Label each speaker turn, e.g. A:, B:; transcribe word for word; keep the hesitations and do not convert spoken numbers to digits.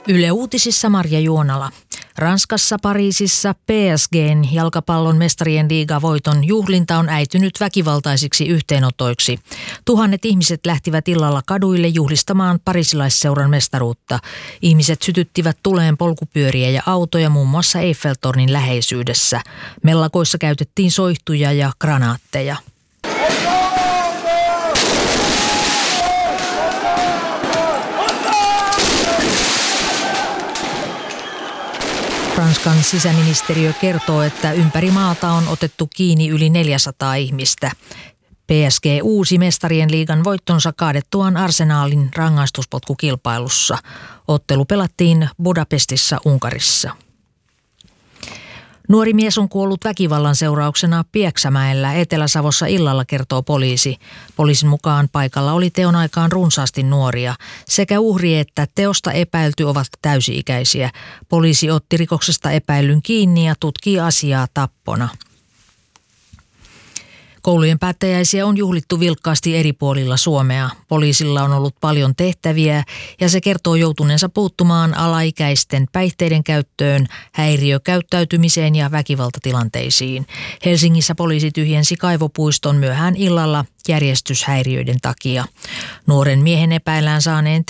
A: Yle Uutisissa Marja Juonala. Ranskassa Pariisissa P S G:n jalkapallon mestarien liigavoiton juhlinta on äitynyt väkivaltaisiksi yhteenotoiksi. Tuhannet ihmiset lähtivät illalla kaduille juhlistamaan parisilaisseuran mestaruutta. Ihmiset sytyttivät tuleen polkupyöriä ja autoja muun muassa Eiffeltornin läheisyydessä. Mellakoissa käytettiin soihtuja ja granaatteja. Ranskan sisäministeriö kertoo, että ympäri maata on otettu kiinni yli neljäsataa ihmistä. P S G uusi mestarien liigan voittonsa kaadettuaan Arsenalin rangaistuspotkukilpailussa. Ottelu pelattiin Budapestissa Unkarissa. Nuori mies on kuollut väkivallan seurauksena Pieksämäellä Etelä-Savossa illalla, kertoo poliisi. Poliisin mukaan paikalla oli teon aikaan runsaasti nuoria. Sekä uhri että teosta epäilty ovat täysi-ikäisiä. Poliisi otti rikoksesta epäillyn kiinni ja tutkii asiaa tappona. Koulujen päättäjäisiä on juhlittu vilkkaasti eri puolilla Suomea. Poliisilla on ollut paljon tehtäviä ja se kertoo joutuneensa puuttumaan alaikäisten päihteiden käyttöön, häiriökäyttäytymiseen ja väkivaltatilanteisiin. Helsingissä poliisi tyhjensi kaivopuiston myöhään illalla järjestyshäiriöiden takia. Nuoren miehen epäillään saaneen